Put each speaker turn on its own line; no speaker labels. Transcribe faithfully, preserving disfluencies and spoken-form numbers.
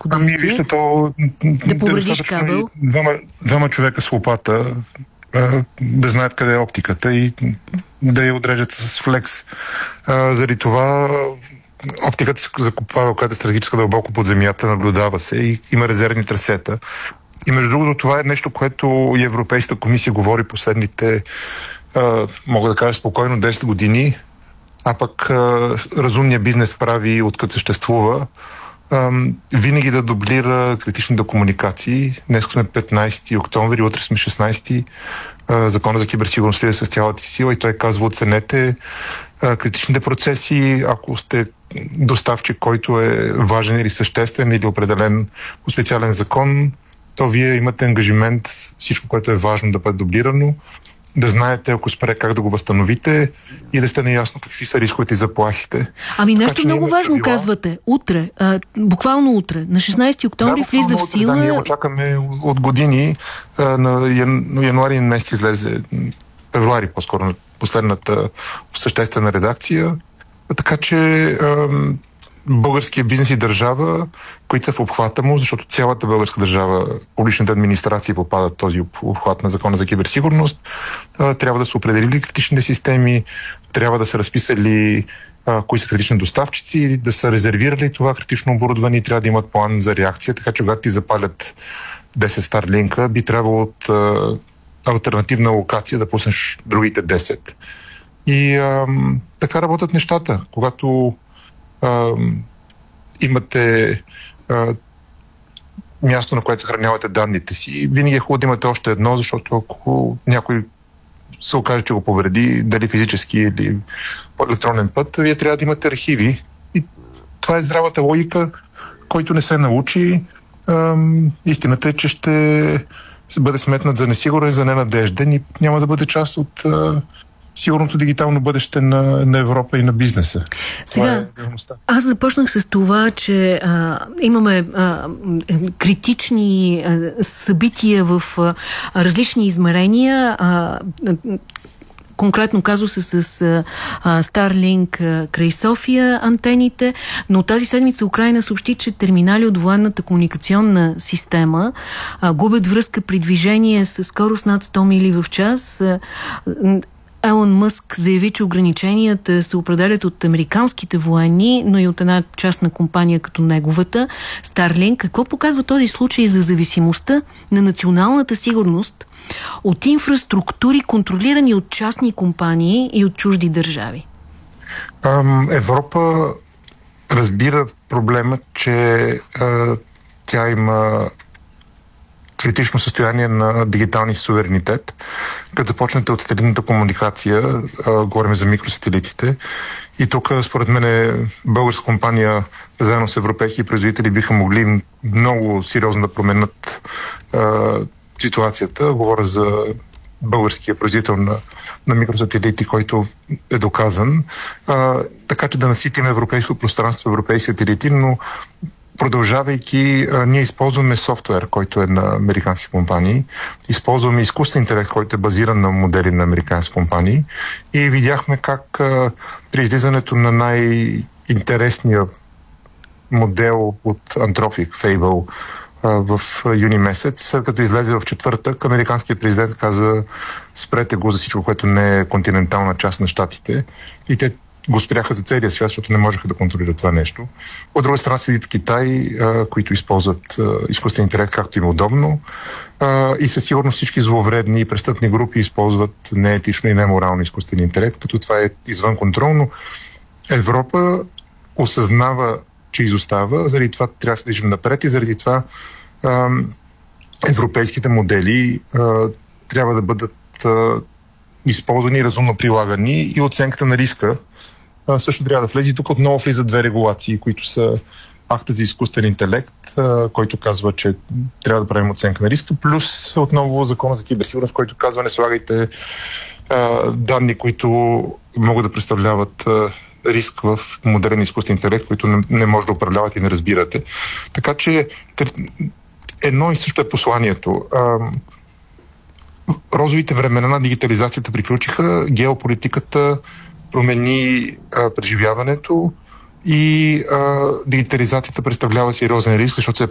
истинско
Ами, вижте, то...
Да повредиш кабел?
Двама, двама човека с лопата да знаят къде е оптиката и да я отрежат с флекс. А, заради това оптиката се закупава, която е стратегическа дълбоко под земята, наблюдава се и има резервни трасета. И между другото, това е нещо, което и Европейската комисия говори последните, а, мога да кажа спокойно, десет години, а пък а, разумният бизнес прави, откъде съществува, а, винаги да дублира критичните комуникации. Днес сме петнайсети октомври, утре сме шестнайсети. А, Закона за киберсигурност е с цялата си сила и той казва: оценете а, критичните процеси, ако сте доставчик, който е важен или съществен или определен по специален закон, то вие имате ангажимент всичко, което е важно да бъде дублирано, да знаете, ако спре, как да го възстановите и да сте наясно какви са рисковете и заплахите.
Ами нещо така, много важно правила. Казвате. Утре, а, буквално утре, на шестнайсети октомври да, влиза в сила...
Да, ние очакваме от години. А, на януари месец излезе, февруари по-скоро, последната съществена редакция. Така че... А, българския бизнес и държава, които са в обхвата му, защото цялата българска държава, публичните администрации попадат в този обхват на Закона за киберсигурност, трябва да са определили критичните системи, трябва да са разписали а, кои са критични доставчици, да са резервирали това критично оборудване и трябва да имат план за реакция, така че когато ти запалят десет Старлинка, би трябвало от а, алтернативна локация да пуснеш другите десет. И а, така работят нещата. Когато Uh, имате uh, място, на което съхранявате данните си, винаги е хубаво да имате още едно, защото ако някой се окаже, че го повреди, дали физически или по електронен път, вие трябва да имате архиви. И това е здравата логика, който не се научи. Uh, истината е, че ще бъде сметнат за несигурен, за ненадежден и няма да бъде част от uh, сигурното дигитално бъдеще на, на Европа и на бизнеса.
Сега, е аз започнах с това, че а, имаме а, критични а, събития в а, различни измерения. А, конкретно казва се с а, Starlink а, край София антените, но тази седмица Украйна съобщи, че терминали от военната комуникационна система а, губят връзка при движение с скорост над сто мили в час. А, Елон Мъск заяви, че ограниченията се определят от американските военни, но и от една частна компания като неговата, Starlink. Какво показва този случай за зависимостта на националната сигурност от инфраструктури, контролирани от частни компании и от чужди държави?
Европа разбира проблема, че а, тя има критично състояние на дигиталния суверенитет. Като започнете от сателитната комуникация, а, говорим за микросателитите, и тук, според мен, българска компания, заедно с европейски производители, биха могли много сериозно да променят а, ситуацията. Говоря за българския производител на, на микросателити, който е доказан. А, така че да наситим европейско пространство, европейски сателити, но продължавайки, ние използваме софтуер, който е на американски компании, използваме изкуствен интелект, който е базиран на модели на американски компании и видяхме как а, при излизането на най-интересния модел от Anthropic, Fable, а, в юни месец, след като излезе в четвъртък, американският президент каза: спрете го за всичко, което не е континентална част на щатите, и те го спряха за целия свят, защото не можеха да контролират това нещо. От друга страна седят в Китай, а, които използват а, изкуствен интелект както им е удобно, а, и със сигурност всички зловредни и престъпни групи използват неетично и неморално изкуствен интелект, като това е извън контрол, но Европа осъзнава, че изостава, заради това трябва да се движим напред и заради това а, европейските модели а, трябва да бъдат а, използвани и разумно прилагани, и оценката на риска а, също трябва да влезе. И тук отново влизат две регулации, които са акта за изкуствен интелект, а, който казва, че трябва да правим оценка на риска, плюс отново закона за киберсигурност, който казва: не слагайте а, данни, които могат да представляват а, риск в модерен изкуствен интелект, който не, не може да управлявате и не разбирате. Така че едно и също е посланието. А, розовите времена на дигитализацията приключиха, геополитиката промени а, преживяването и а, дигитализацията представлява сериозен риск, защото се